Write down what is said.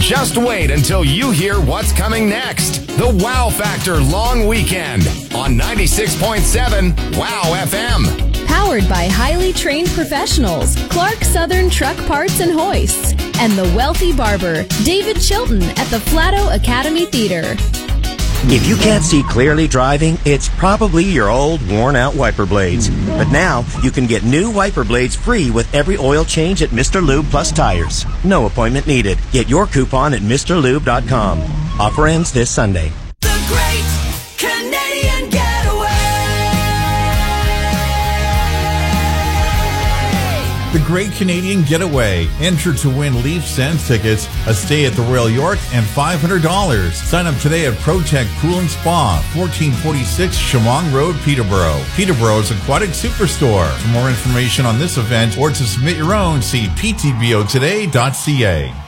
Just wait until you hear what's coming next. The Wow Factor Long Weekend on 96.7 Wow FM. Powered by highly trained professionals, Clark Southern Truck Parts and Hoists, and the wealthy barber, David Chilton at the Flatto Academy Theater. If you can't see clearly driving, it's probably your old, worn-out wiper blades. But now, you can get new wiper blades free with every oil change at Mr. Lube Plus Tires. No appointment needed. Get your coupon at MrLube.com. Offer ends this Sunday. The Great Canadian Getaway. The Great Canadian Getaway. Enter to win Leaf Sands tickets, a stay at the Royal York, and $500. Sign up today at ProTech Pool and Spa, 1446 Chemung Road, Peterborough. Peterborough's aquatic superstore. For more information on this event or to submit your own, see ptbotoday.ca.